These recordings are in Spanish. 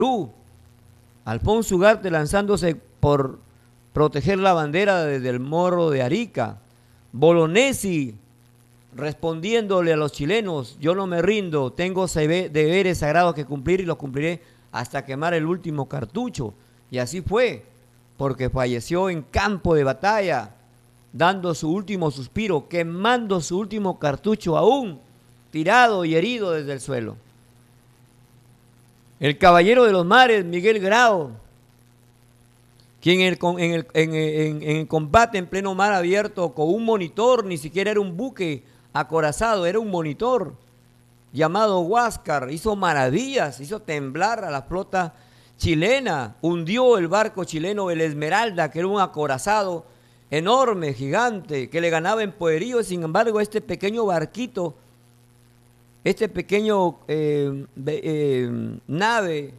Perú. Alfonso Ugarte lanzándose por proteger la bandera desde el Morro de Arica. Bolognesi respondiéndole a los chilenos: yo no me rindo, tengo deberes sagrados que cumplir y los cumpliré hasta quemar el último cartucho. Y así fue, porque falleció en campo de batalla, dando su último suspiro, quemando su último cartucho aún tirado y herido desde el suelo. El caballero de los mares, Miguel Grau, quien en el combate en pleno mar abierto con un monitor, ni siquiera era un buque acorazado, era un monitor llamado Huáscar, hizo maravillas, hizo temblar a la flota chilena, hundió el barco chileno el Esmeralda, que era un acorazado enorme, gigante, que le ganaba en poderío. Sin embargo, este pequeño barquito, este pequeño nave,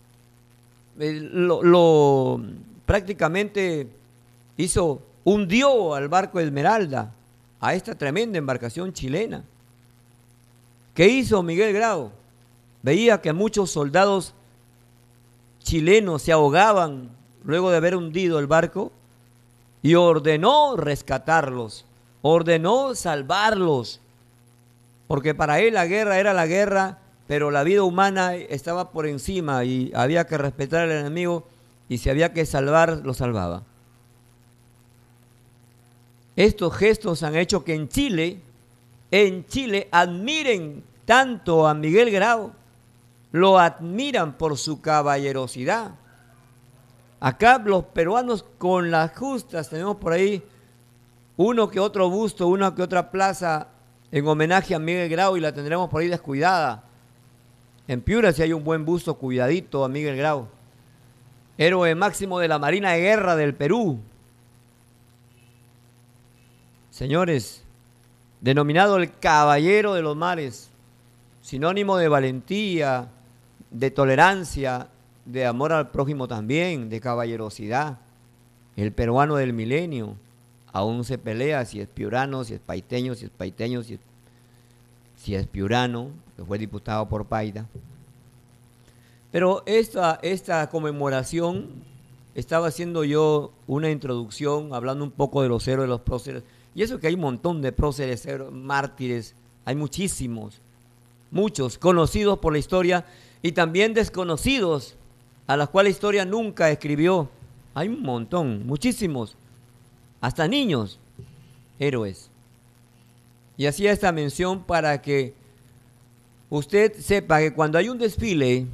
prácticamente hundió al barco Esmeralda, a esta tremenda embarcación chilena. ¿Qué hizo Miguel Grau? Veía que muchos soldados chilenos se ahogaban luego de haber hundido el barco y ordenó rescatarlos, ordenó salvarlos, porque para él la guerra era la guerra, pero la vida humana estaba por encima y había que respetar al enemigo, y si había que salvar, lo salvaba. Estos gestos han hecho que en Chile admiren tanto a Miguel Grau, lo admiran por su caballerosidad. Acá los peruanos con las justas tenemos por ahí uno que otro busto, una que otra plaza en homenaje a Miguel Grau, y la tendremos por ahí descuidada. En Piura sí hay un buen busto cuidadito a Miguel Grau, héroe máximo de la Marina de Guerra del Perú. Señores, denominado el caballero de los mares, sinónimo de valentía, de tolerancia, de amor al prójimo también, de caballerosidad. El peruano del milenio aún se pelea si es piurano, si es paiteño, si es piurano, que fue diputado por Paita. Pero esta conmemoración, estaba haciendo yo una introducción hablando un poco de los héroes, de los próceres, y eso que hay un montón de próceres, mártires, hay muchísimos, muchos conocidos por la historia y también desconocidos, a los cuales la historia nunca escribió. Hay un montón, muchísimos, hasta niños, héroes. Y hacía esta mención para que usted sepa que cuando hay un desfile,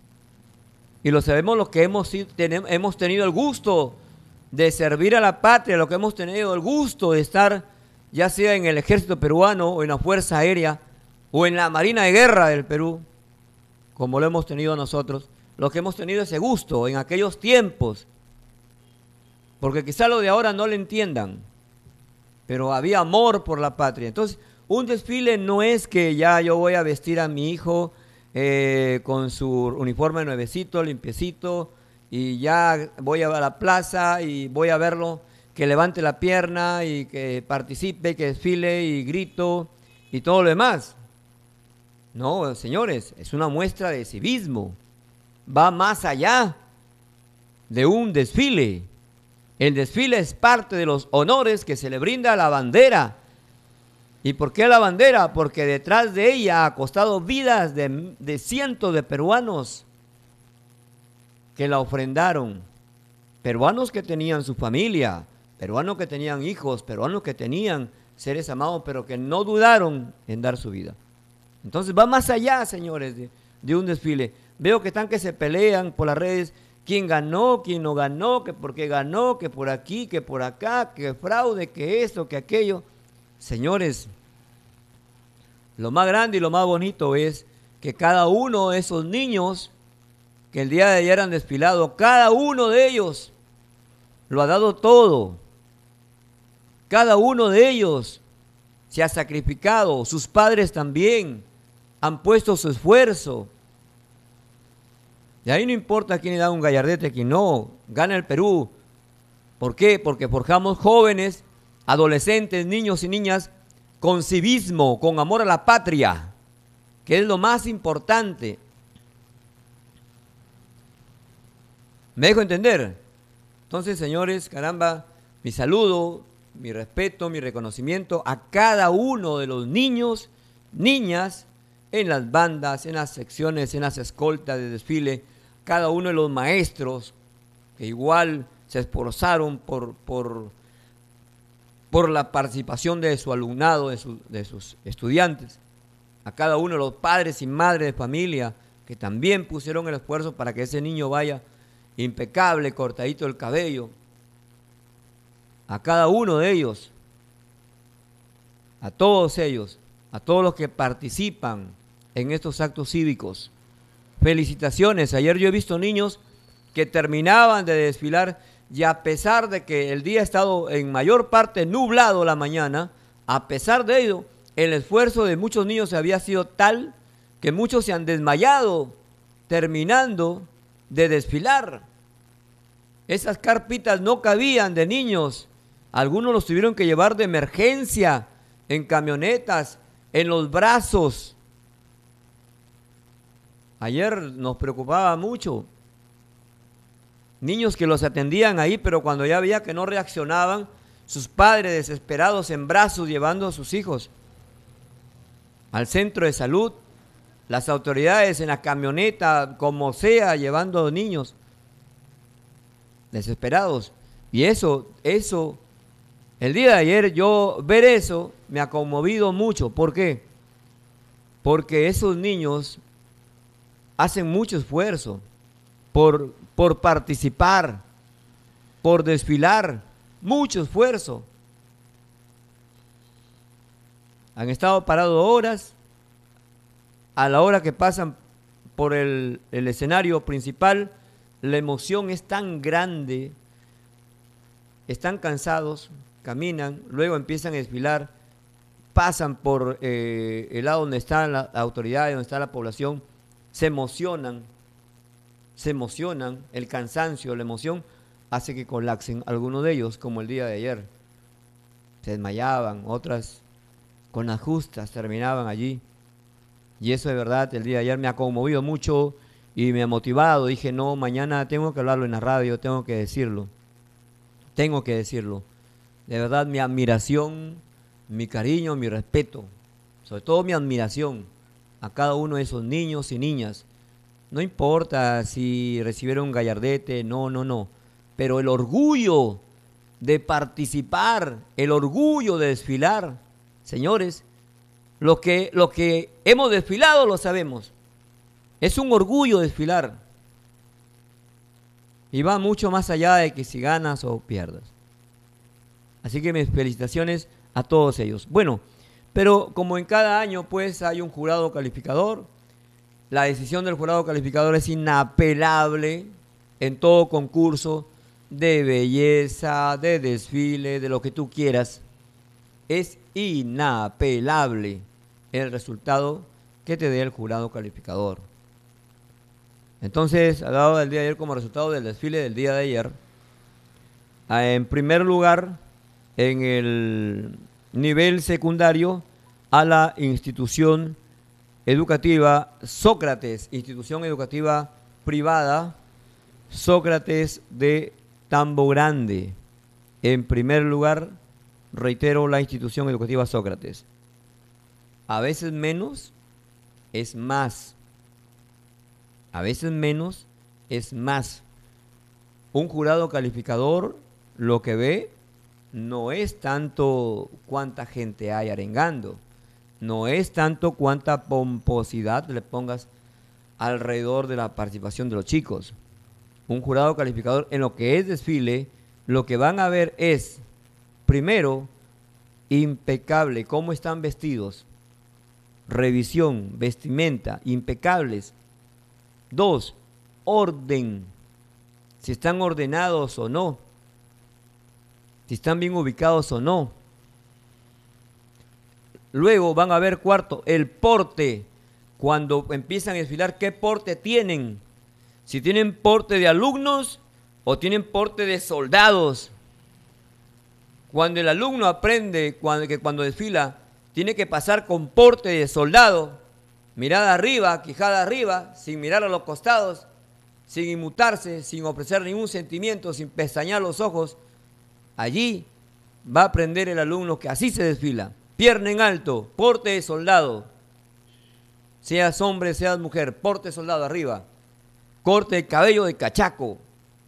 y lo sabemos los que hemos tenido el gusto de servir a la patria, los que hemos tenido el gusto de estar ya sea en el ejército peruano o en la Fuerza Aérea o en la Marina de Guerra del Perú, como lo hemos tenido nosotros, los que hemos tenido ese gusto en aquellos tiempos, porque quizá lo de ahora no lo entiendan, pero había amor por la patria. Entonces, un desfile no es que ya yo voy a vestir a mi hijo con su uniforme nuevecito, limpiecito, y ya voy a la plaza y voy a verlo que levante la pierna y que participe, que desfile y grito y todo lo demás. No, señores, es una muestra de civismo. Va más allá de un desfile. El desfile es parte de los honores que se le brinda a la bandera. ¿Y por qué la bandera? Porque detrás de ella ha costado vidas de cientos de peruanos que la ofrendaron. Peruanos que tenían su familia, peruanos que tenían hijos, peruanos que tenían seres amados, pero que no dudaron en dar su vida. Entonces va más allá, señores, de un desfile. Veo que están que se pelean por las redes, quién ganó, quién no ganó, que por qué ganó, que por aquí, que por acá, que fraude, que esto, que aquello. Señores, lo más grande y lo más bonito es que cada uno de esos niños que el día de ayer han desfilado, cada uno de ellos lo ha dado todo. Cada uno de ellos se ha sacrificado, sus padres también han puesto su esfuerzo. Y ahí no importa quién le da un gallardete, quién no, gana el Perú. ¿Por qué? Porque forjamos jóvenes, adolescentes, niños y niñas con civismo, con amor a la patria, que es lo más importante. ¿Me dejo entender? Entonces, señores, caramba, mi saludo, mi respeto, mi reconocimiento a cada uno de los niños, niñas, en las bandas, en las secciones, en las escoltas de desfile, cada uno de los maestros que igual se esforzaron por la participación de su alumnado, de sus estudiantes, a cada uno de los padres y madres de familia que también pusieron el esfuerzo para que ese niño vaya impecable, cortadito el cabello, a cada uno de ellos, a todos ellos, a todos los que participan en estos actos cívicos. Felicitaciones. Ayer yo he visto niños que terminaban de desfilar y a pesar de que el día ha estado en mayor parte nublado la mañana, a pesar de ello, el esfuerzo de muchos niños había sido tal que muchos se han desmayado terminando de desfilar. Esas carpitas no cabían de niños. Algunos los tuvieron que llevar de emergencia en camionetas, en los brazos. Ayer nos preocupaba mucho. Niños que los atendían ahí, pero cuando ya veía que no reaccionaban, sus padres desesperados en brazos llevando a sus hijos al centro de salud, las autoridades en la camioneta, como sea, llevando a los niños desesperados. Y eso, el día de ayer yo ver eso me ha conmovido mucho. ¿Por qué? Porque esos niños hacen mucho esfuerzo por participar, por desfilar, mucho esfuerzo. Han estado parados horas, a la hora que pasan por el escenario principal, la emoción es tan grande, están cansados, caminan, luego empiezan a desfilar, pasan por el lado donde están las autoridades, donde está la población, se emocionan, el cansancio, la emoción hace que colapsen algunos de ellos, como el día de ayer. Se desmayaban, otras con las justas terminaban allí. Y eso de verdad, el día de ayer me ha conmovido mucho y me ha motivado. Dije, no, mañana tengo que hablarlo en la radio, tengo que decirlo. De verdad, mi admiración, mi cariño, mi respeto, sobre todo mi admiración a cada uno de esos niños y niñas. No importa si recibieron un gallardete, no. Pero el orgullo de participar, el orgullo de desfilar, señores, lo que hemos desfilado lo sabemos. Es un orgullo desfilar. Y va mucho más allá de que si ganas o pierdas. Así que mis felicitaciones a todos ellos. Bueno, pero como en cada año pues hay un jurado calificador, la decisión del jurado calificador es inapelable en todo concurso de belleza, de desfile, de lo que tú quieras. Es inapelable el resultado que te dé el jurado calificador. Entonces, ha dado el día de ayer como resultado del desfile del día de ayer, en primer lugar, en el nivel secundario, a la institución educativa Sócrates, institución educativa privada, Sócrates de Tambo Grande. En primer lugar, reitero, la institución educativa Sócrates. A veces menos es más. A veces menos es más. Un jurado calificador lo que ve no es tanto cuánta gente hay arengando, no es tanto cuánta pomposidad le pongas alrededor de la participación de los chicos. Un jurado calificador en lo que es desfile, lo que van a ver es, primero, impecable, cómo están vestidos, revisión, vestimenta, impecables. 2, orden, si están ordenados o no, si están bien ubicados o no. Luego van a ver, cuarto, el porte, cuando empiezan a desfilar, ¿qué porte tienen? Si tienen porte de alumnos o tienen porte de soldados. Cuando el alumno aprende que cuando desfila tiene que pasar con porte de soldado, mirada arriba, quijada arriba, sin mirar a los costados, sin inmutarse, sin ofrecer ningún sentimiento, sin pestañear los ojos, allí va a aprender el alumno que así se desfila. Pierna en alto, porte de soldado. Seas hombre, seas mujer, porte de soldado arriba. Corte de cabello de cachaco.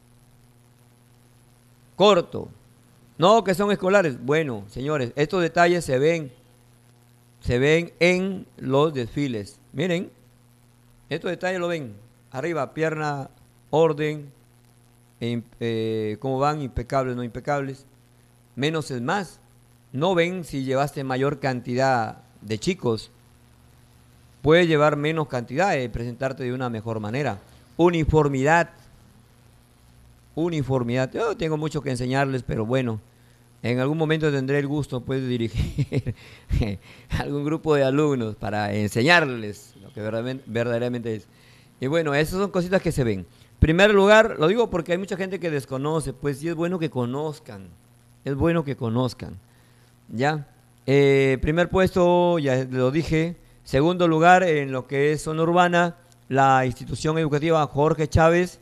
Corto. No, que son escolares. Bueno, señores, estos detalles se ven en los desfiles. Miren, estos detalles lo ven. Arriba, pierna, orden, cómo van, impecables, no impecables. Menos es más. No ven si llevaste mayor cantidad de chicos. Puedes llevar menos cantidad y presentarte de una mejor manera. Uniformidad. Uniformidad. Yo tengo mucho que enseñarles, pero bueno, en algún momento tendré el gusto pues, de dirigir algún grupo de alumnos para enseñarles lo que verdaderamente es. Y bueno, esas son cositas que se ven. En primer lugar, lo digo porque hay mucha gente que desconoce, pues sí es bueno que conozcan. Es bueno que conozcan. ¿Ya? Primer puesto, ya lo dije. Segundo lugar, en lo que es zona urbana, la institución educativa Jorge Chávez,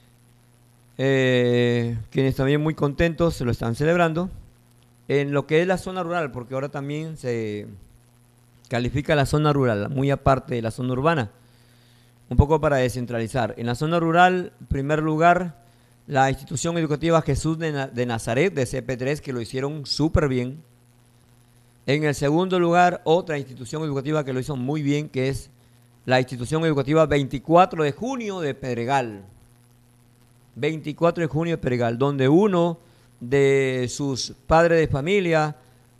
quienes también muy contentos se lo están celebrando. En lo que es la zona rural, porque ahora también se califica la zona rural, muy aparte de la zona urbana, un poco para descentralizar. En la zona rural, en primer lugar, la institución educativa Jesús de Nazaret, de CP3, que lo hicieron súper bien. En el segundo lugar, otra institución educativa que lo hizo muy bien, que es la institución educativa 24 de junio de Pedregal. 24 de junio de Pedregal, donde uno de sus padres de familia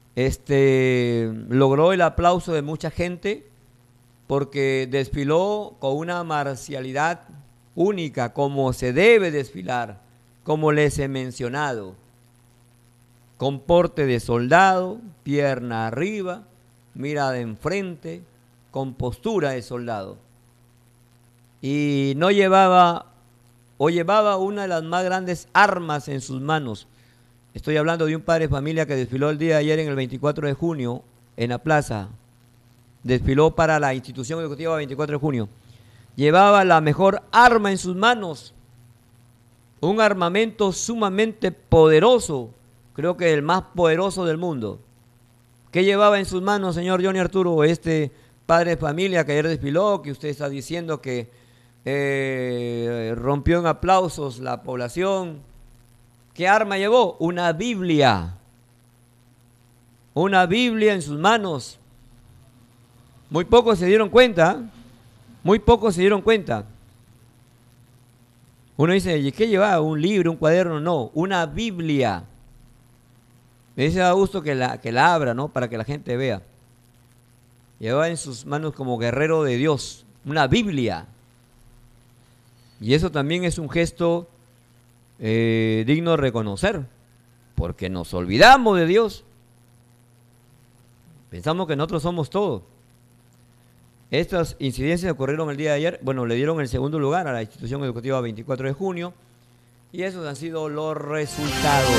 logró el aplauso de mucha gente porque desfiló con una marcialidad única, como se debe desfilar, como les he mencionado. Con porte de soldado, pierna arriba, mirada enfrente, con postura de soldado. Y no llevaba, o llevaba una de las más grandes armas en sus manos. Estoy hablando de un padre de familia que desfiló el día de ayer en el 24 de junio en la plaza. Desfiló para la institución educativa 24 de junio. Llevaba la mejor arma en sus manos. Un armamento sumamente poderoso. Creo que el más poderoso del mundo. ¿Qué llevaba en sus manos, señor Johnny Arturo, este padre de familia que ayer desfiló, que usted está diciendo que rompió en aplausos la población? ¿Qué arma llevó? Una Biblia. Una Biblia en sus manos. Muy pocos se dieron cuenta. Muy pocos se dieron cuenta. Uno dice, ¿y qué llevaba? ¿Un libro, un cuaderno? No, una Biblia. Me dice a gusto que la abra, ¿no? Para que la gente vea. Llevaba en sus manos como guerrero de Dios una Biblia. Y eso también es un gesto digno de reconocer, porque nos olvidamos de Dios. Pensamos que nosotros somos todo. Estas incidencias ocurrieron el día de ayer. Bueno, le dieron el segundo lugar a la institución educativa 24 de junio. Y esos han sido los resultados.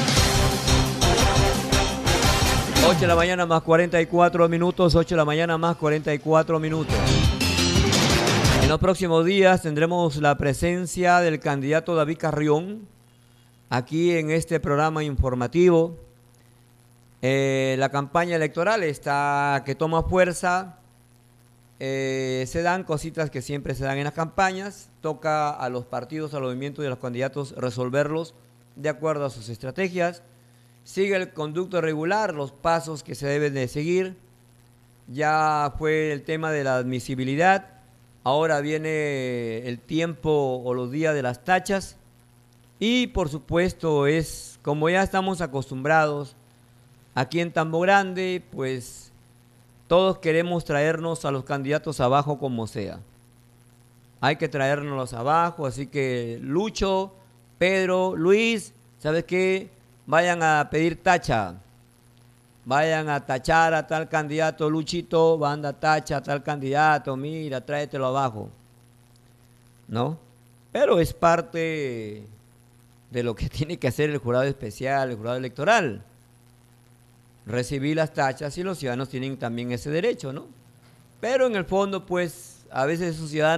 8 de la mañana más 44 minutos, 8 de la mañana más 44 minutos. En los próximos días tendremos la presencia del candidato David Carrión aquí en este programa informativo. La campaña electoral está que toma fuerza. Se dan cositas que siempre se dan en las campañas. Toca a los partidos, a los movimientos y a los candidatos resolverlos de acuerdo a sus estrategias. Sigue el conducto regular, los pasos que se deben de seguir. Ya fue el tema de la admisibilidad. Ahora viene el tiempo o los días de las tachas. Y por supuesto es, como ya estamos acostumbrados aquí en Tambo Grande, pues todos queremos traernos a los candidatos abajo como sea. Hay que traernos abajo, así que Lucho, Pedro, Luis, ¿sabes qué? Vayan a pedir tacha, vayan a tachar a tal candidato, Luchito, banda tacha a tal candidato, mira, tráetelo abajo, ¿no? Pero es parte de lo que tiene que hacer el jurado especial, el jurado electoral, recibir las tachas y los ciudadanos tienen también ese derecho, ¿no? Pero en el fondo, pues, a veces esos ciudadanos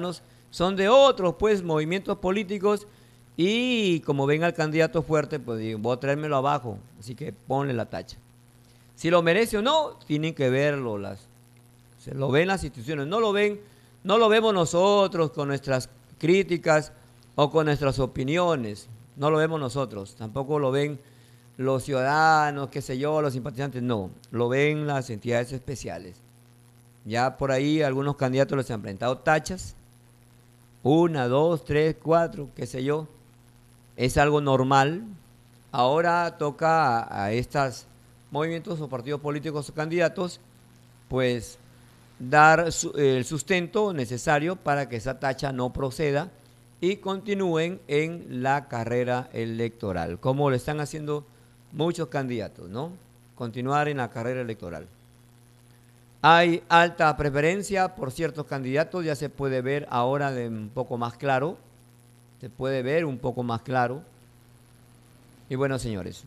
son de otros, pues, movimientos políticos, y como ven al candidato fuerte, pues digo, voy a traérmelo abajo, así que ponle la tacha. Si lo merece o no, tienen que verlo, se lo ven las instituciones, no lo ven, no lo vemos nosotros con nuestras críticas o con nuestras opiniones, no lo vemos nosotros, tampoco lo ven los ciudadanos, qué sé yo, los simpatizantes, no, lo ven las entidades especiales. Ya por ahí algunos candidatos les han presentado tachas, 1, 2, 3, 4, qué sé yo, es algo normal. Ahora toca a estos movimientos o partidos políticos o candidatos, pues, dar el sustento necesario para que esa tacha no proceda y continúen en la carrera electoral, como lo están haciendo muchos candidatos, ¿no? Continuar en la carrera electoral. Hay alta preferencia por ciertos candidatos, ya se puede ver ahora un poco más claro, se puede ver un poco más claro. Y bueno, señores,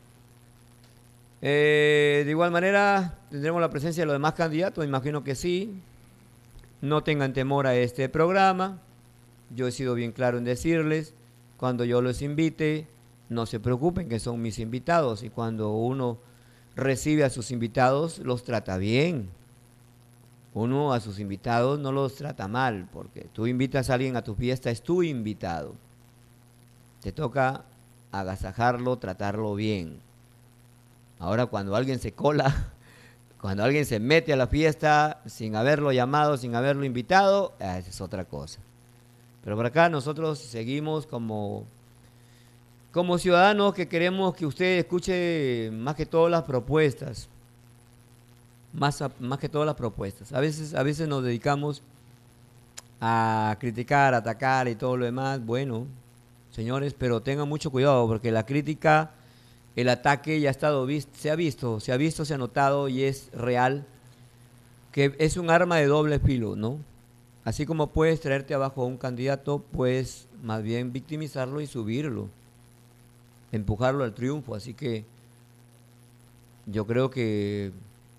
de igual manera tendremos la presencia de los demás candidatos, imagino que sí. No tengan temor a este programa, yo he sido bien claro en decirles, cuando yo los invite, no se preocupen que son mis invitados, y cuando uno recibe a sus invitados, los trata bien. Uno a sus invitados no los trata mal, porque tú invitas a alguien a tu fiesta, es tu invitado. Te toca agasajarlo, tratarlo bien. Ahora cuando alguien se cola, cuando alguien se mete a la fiesta sin haberlo llamado, sin haberlo invitado, esa es otra cosa. Pero por acá nosotros seguimos como ciudadanos que queremos que usted escuche más que todas las propuestas. Más que todas las propuestas. A veces nos dedicamos a criticar, a atacar y todo lo demás. Bueno, señores, pero tengan mucho cuidado, porque la crítica, el ataque ya ha estado se ha visto, se ha notado y es real, que es un arma de doble filo, ¿no? Así como puedes traerte abajo a un candidato, puedes más bien victimizarlo y subirlo, empujarlo al triunfo. Así que yo creo que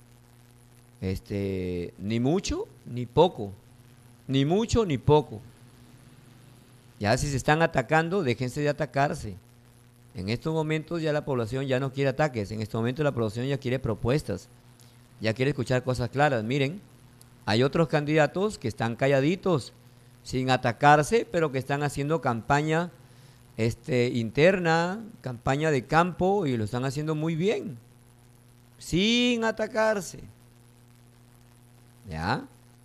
ni mucho ni poco, ni mucho ni poco. Ya si se están atacando, déjense de atacarse. En estos momentos ya la población ya no quiere ataques, en estos momentos la población ya quiere propuestas, ya quiere escuchar cosas claras. Miren, hay otros candidatos que están calladitos, sin atacarse, pero que están haciendo campaña interna, campaña de campo, y lo están haciendo muy bien, sin atacarse. ¿Ya?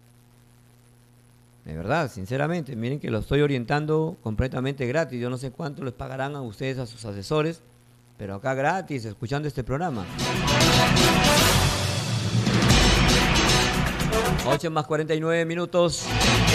De verdad, sinceramente, miren que lo estoy orientando completamente gratis. Yo no sé cuánto les pagarán a ustedes, a sus asesores, pero acá gratis, escuchando este programa. 8 más 49 minutos.